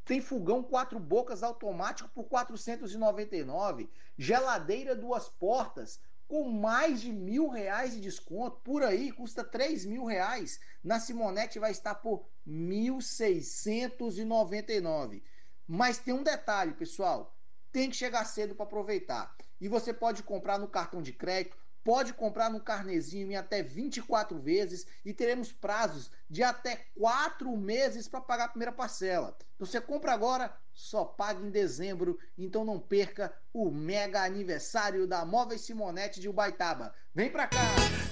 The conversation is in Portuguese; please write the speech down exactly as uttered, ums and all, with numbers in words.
Tem fogão quatro bocas automático por quatrocentos e noventa e nove. Geladeira duas portas com mais de mil reais de desconto. Por aí custa três mil reais. Na Simonete vai estar por mil seiscentos e noventa e nove. Mas tem um detalhe, pessoal. Tem que chegar cedo para aproveitar. E você pode comprar no cartão de crédito, pode comprar no carnezinho em até vinte e quatro vezes e teremos prazos de até quatro meses para pagar a primeira parcela. Então você compra agora, só paga em dezembro. Então não perca o mega aniversário da Móveis Simonete de Ubaitaba. Vem para cá!